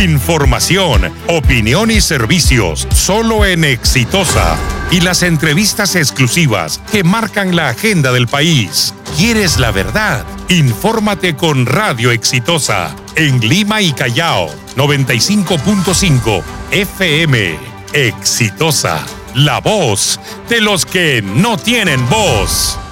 Información, opinión y servicios solo en Exitosa. Y las entrevistas exclusivas que marcan la agenda del país. ¿Quieres la verdad? Infórmate con Radio Exitosa en Lima y Callao, 95.5 FM. Exitosa, la voz de los que no tienen voz.